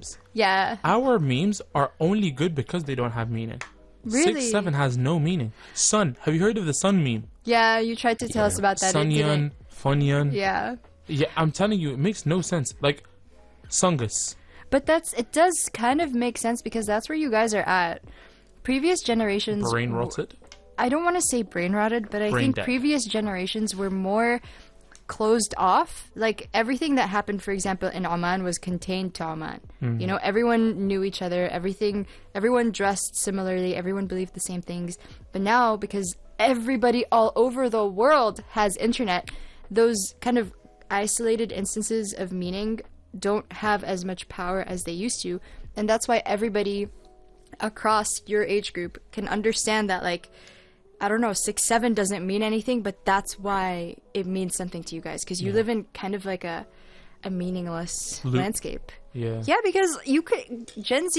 memes. Yeah. Our memes are only good because they don't have meaning. Really? 6-7 has no meaning. Sun. Have you heard of the sun meme? Yeah, you tried to tell us about that. It Sunyan, didn't. Funyan. Yeah. Yeah, I'm telling you, it makes no sense. Like, Sungus. But it does kind of make sense because that's where you guys are at. Previous generations... Brain rotted. I don't want to say brain rotted, but I Brain think dead. previous generations were more closed off. Like, everything that happened, for example, in Oman was contained to Oman. Mm-hmm. You know, everyone knew each other. Everyone dressed similarly. Everyone believed the same things. But now, because everybody all over the world has internet, those kind of isolated instances of meaning don't have as much power as they used to. And that's why everybody across your age group can understand that, like, I don't know, 6-7 doesn't mean anything, but that's why it means something to you guys, because you live in kind of like a meaningless landscape. Yeah. Yeah, because Gen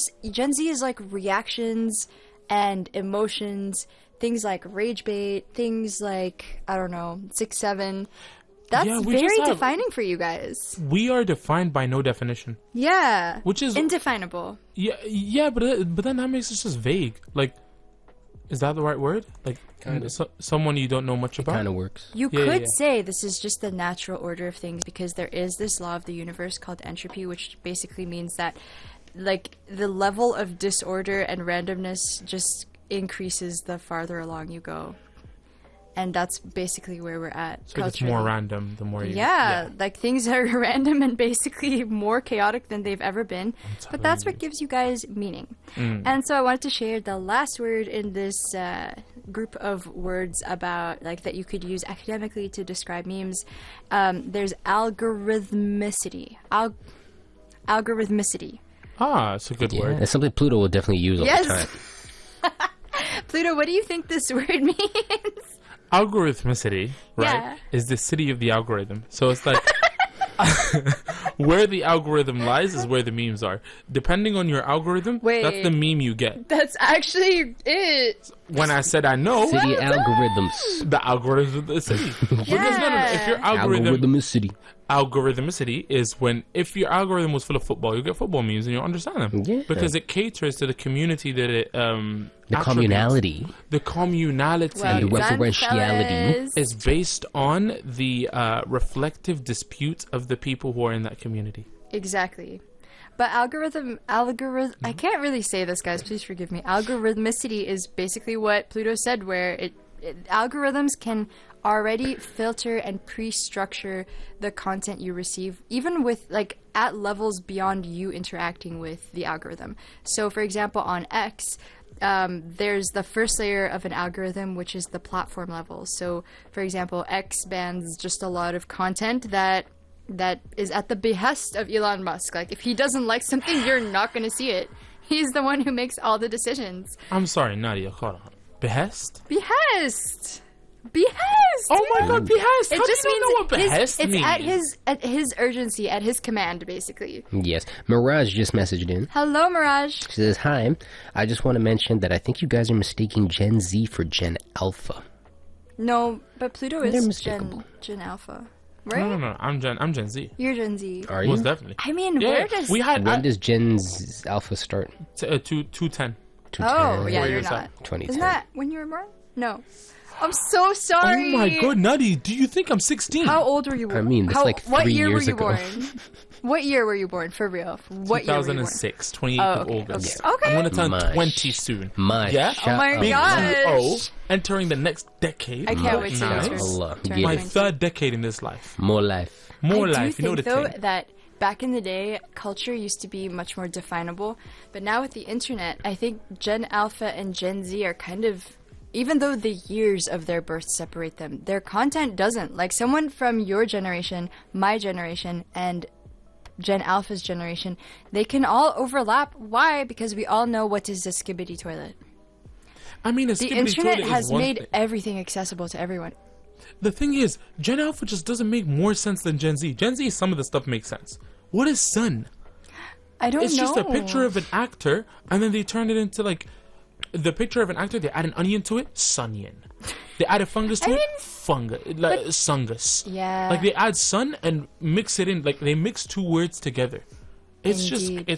Z is like reactions and emotions, things like rage bait, things like, I don't know, 6-7. That's we very just have- defining for you guys. We are defined by no definition. Yeah. Which is... indefinable. Yeah, but then that makes it just vague. Like, is that the right word? Like, Kinda. Someone you don't know much about? Kind of works. You Yeah, could yeah. say this is just the natural order of things because there is this law of the universe called entropy, which basically means that, like, the level of disorder and randomness just increases the farther along you go. And that's basically where we're at. So it's more random the more you... Yeah, like things are random and basically more chaotic than they've ever been. But that's what gives you guys meaning. And so I wanted to share the last word in this group of words about, like, that you could use academically to describe memes. There's algorithmicity. Algorithmicity. Ah, it's a good Yeah, word. that's something Pluto will definitely use all the time. Pluto, what do you think this word means? Algorithmicity, right, Yeah. is the city of the algorithm. So it's like... where the algorithm lies is where the memes are. Depending on your algorithm, Wait. that's the meme you get. That's actually it. When I said I know, City algorithms. the algorithm of the city. Because no, if your algorithmicity is when, if your algorithm was full of football, you get football memes and you'll understand them. Yeah. Because it caters to the community that it The communality. The communality And the Well done, referentiality fellas. is based on the reflective dispute of the people who are in that community. Exactly. But I can't really say this, guys, please forgive me. Algorithmicity is basically what Pluto said, where algorithms can already filter and pre-structure the content you receive, even with, like, at levels beyond you interacting with the algorithm. So, for example, on X, there's the first layer of an algorithm, which is the platform level. So, for example, X bans just a lot of content that is at the behest of Elon Musk. Like, if he doesn't like something, you're not going to see it. He's the one who makes all the decisions. I'm sorry, Nadia, hold on. Behest? Behest! Behest! Oh my god, behest! It How just do you means know what behest it's means? at his urgency, at his command, basically. Yes. Mirage just messaged in. Hello, Mirage. She says, hi, I just want to mention that I think you guys are mistaking Gen Z for Gen Alpha. No, but Pluto They're is mistakable. Gen Alpha, right? No. I'm Gen Z. You're Gen Z. Are you? Most definitely. I mean, Yeah, where does... we had When does Gen Alpha start? 210. 210. Oh, yeah, 4 you're years not. out. 2010. Isn't that when you were born? No. I'm so sorry. Oh my god, Nutty, do you think I'm 16? How old were you born? I mean, that's like what 3 year years were you ago. born? What year were you born, for real? What year were you born? 2006, 28th Oh, of okay, August. okay. I'm going to turn My 20 soon. My Yeah? shut Oh my up. Big gosh. 2-0, entering the next decade. I can't wait to Nice. enter. Allah. turn Yeah. My 20. third decade in this life. More life. More I life, do you know think, the though, thing. that back in the day, culture used to be much more definable. But now with the internet, I think Gen Alpha and Gen Z are kind of... Even though the years of their birth separate them, their content doesn't. Like, someone from your generation, my generation, and Gen Alpha's generation, they can all overlap. Why? Because we all know what is a skibbity toilet. I mean, a The skibbity internet toilet is has one made thing. everything accessible to everyone. The thing is, Gen Alpha just doesn't make more sense than Gen Z. Gen Z, some of the stuff makes sense. What is Sun? I don't It's know. just a picture of an actor, and then they turn it into, like, the picture of an actor, they add an onion to it, Sunyan. They add a fungus to I it, mean, fungus, like sungus. Yeah. Like, they add sun and mix it in, like, they mix two words together. It's Indeed.